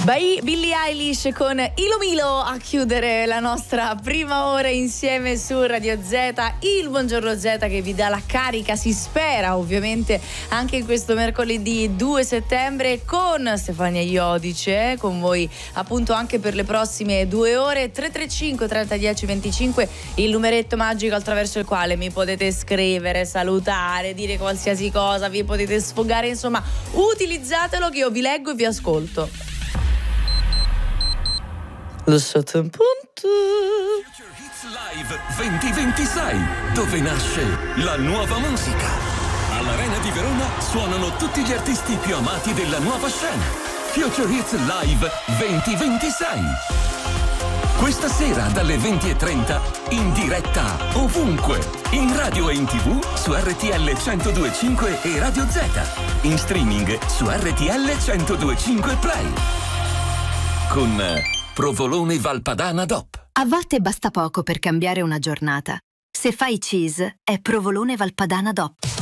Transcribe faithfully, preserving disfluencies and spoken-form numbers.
By Billie Eilish con Ilo Milo a chiudere la nostra prima ora insieme su Radio Z, il Buongiorno Z che vi dà la carica, si spera ovviamente anche in questo mercoledì due settembre con Stefania Iodice, con voi appunto anche per le prossime due ore. Tre tre cinque trenta dieci venticinque il numeretto magico attraverso il quale mi potete scrivere, salutare, dire qualsiasi cosa, vi potete sfogare, insomma utilizzatelo che io vi leggo e vi ascolto. Lasciate un punto. Future Hits Live venti ventisei, dove nasce la nuova musica. All'Arena di Verona suonano tutti gli artisti più amati della nuova scena. Future Hits Live venti ventisei. Questa sera dalle venti e trenta in diretta ovunque, in radio e in tv su R T L centodue e cinque e Radio Z, in streaming su R T L centodue e cinque Play. Con Provolone Valpadana D O P. A volte basta poco per cambiare una giornata. Se fai cheese, è Provolone Valpadana D O P.